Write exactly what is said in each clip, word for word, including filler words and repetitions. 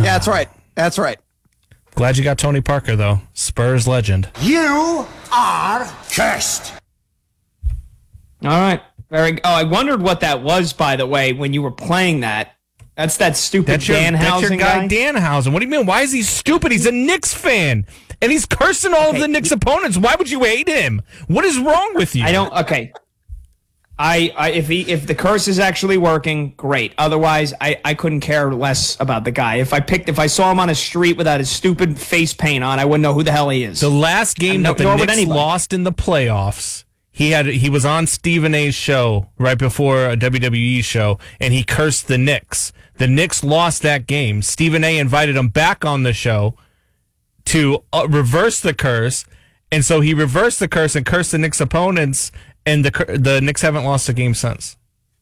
that's right. That's right. Glad you got Tony Parker, though. Spurs legend. You are cursed. All right. Very. Oh, I wondered what that was, by the way, when you were playing that. That's that stupid That's your, Danhausen that's your guy, guy? Danhausen. What do you mean? Why is he stupid? He's a Knicks fan. And he's cursing all Okay. of the Knicks opponents. Why would you hate him? What is wrong with you? I don't. Okay. I, I if he if the curse is actually working, great. Otherwise, I, I couldn't care less about the guy. If I picked if I saw him on a street without his stupid face paint on, I wouldn't know who the hell he is. The last game no- that the nor would Knicks anybody. lost in the playoffs, he had he was on Stephen A's show right before a W W E show, and he cursed the Knicks. The Knicks lost that game. Stephen A invited him back on the show to uh, reverse the curse, and so he reversed the curse and cursed the Knicks opponents, and the cur- the Knicks haven't lost a game since.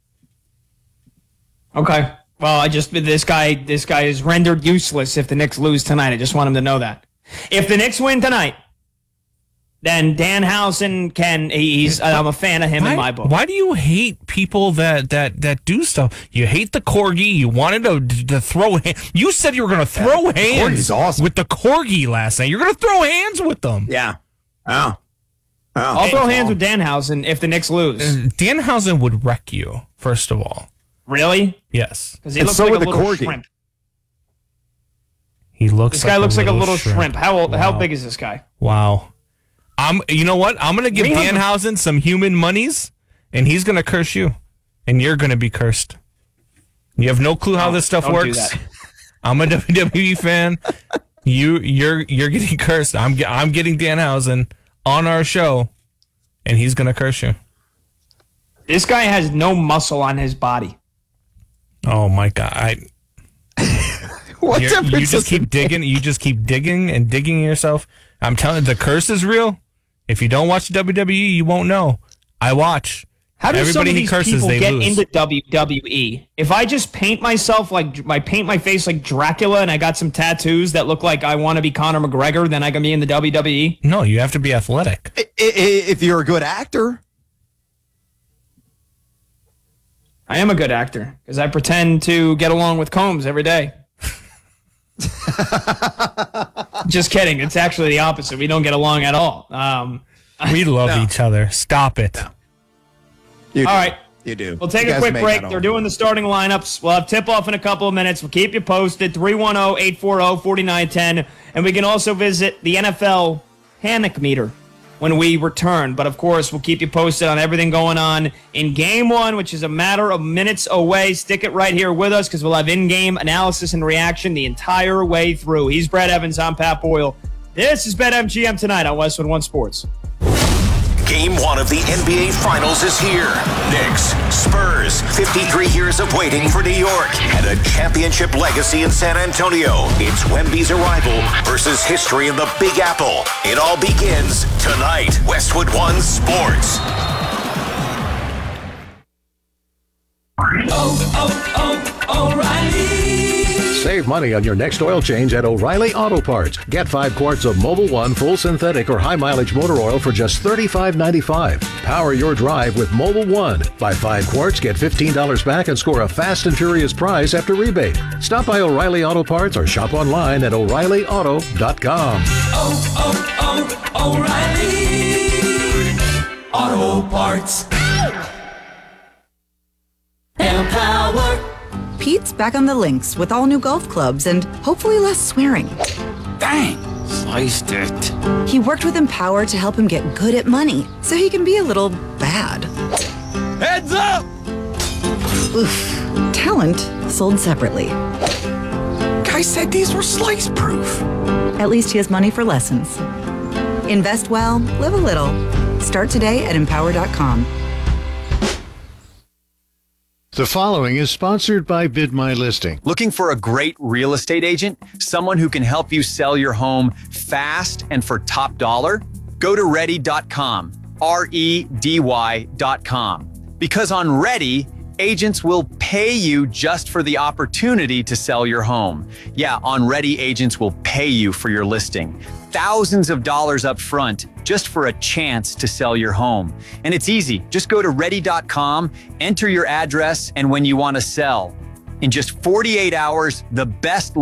Okay. Well, I just this guy this guy is rendered useless if the Knicks lose tonight. I just want him to know that. If the Knicks win tonight, then Danhausen can. He's. I'm a fan of him Why, in my book. why do you hate people that, that, that do stuff? You hate the corgi. You wanted to to throw. Ha- you said you were going to throw hands corgi's awesome. with the corgi last night. You're going to throw hands with them. Yeah. Oh. Oh. I'll throw hands with Danhausen if the Knicks lose. Danhausen would wreck you. First of all, Really? yes, Because he And looks so like a would the little corgi. shrimp. he looks. This like guy a looks like a little shrimp. shrimp. How old? How Wow. big is this guy? Wow. I'm. You know what? I'm going to give We have- Danhausen some human monies, and he's going to curse you, and you're going to be cursed. You have no clue how this stuff don't do works. that. I'm a W W E fan. You, you're, you're getting cursed. I'm, ge- I'm getting Danhausen on our show, and he's going to curse you. This guy has no muscle on his body. Oh my God! I, What you're- difference you does just keep it digging. You just keep digging and digging yourself. I'm telling you, the curse is real. If you don't watch W W E, you won't know. I watch. How do some Everybody of he these curses, people they get lose. into W W E? If I just paint myself like I paint my face like Dracula and I got some tattoos that look like I want to be Conor McGregor, then I can be in the W W E. No, you have to be athletic. I- I- If you're a good actor, I am a good actor because I pretend to get along with Combs every day. Just kidding. It's actually the opposite. We don't get along at all. Um, We love No. each other. Stop it. you do. all right. You do. We'll take You a guys quick make break. that They're all. doing the starting lineups. We'll have tip-off in a couple of minutes. We'll keep you posted. three one zero, eight four zero, four nine one zero. And we can also visit the N F L panic meter when we return. But, of course, we'll keep you posted on everything going on in Game one, which is a matter of minutes away. Stick it right here with us because we'll have in-game analysis and reaction the entire way through. He's Brett Evans. I'm Pat Boyle. This is BetMGM tonight on Westwood One Sports. Game one of the N B A Finals is here. Knicks, Spurs, fifty-three years of waiting for New York and a championship legacy in San Antonio. It's Wemby's arrival versus history in the Big Apple. It all begins tonight. Westwood One Sports. Save money on your next oil change at O'Reilly Auto Parts. Get five quarts of Mobil one full synthetic or high mileage motor oil for just thirty-five ninety-five. Power your drive with Mobil one. Buy five quarts, get fifteen dollars back, and score a fast and furious prize after rebate. Stop by O'Reilly Auto Parts or shop online at O'Reilly Auto dot com. Oh, oh, oh, O'Reilly Auto Parts. Empower. Pete's back on the links with all new golf clubs and hopefully less swearing. Dang, sliced it. He worked with Empower to help him get good at money so he can be a little bad. Heads up! Oof. Talent sold separately. Guy said these were slice proof. At least he has money for lessons. Invest well, live a little. Start today at empower dot com. The following is sponsored by Bid My Listing. Looking for a great real estate agent? Someone who can help you sell your home fast and for top dollar? Go to ready dot com, R E D Y dot com. Because on Ready, agents will pay you just for the opportunity to sell your home. Yeah, on Ready, agents will pay you for your listing. Thousands of dollars up front just for a chance to sell your home. And it's easy. Just go to ready dot com, enter your address, and when you want to sell. In just forty-eight hours, the best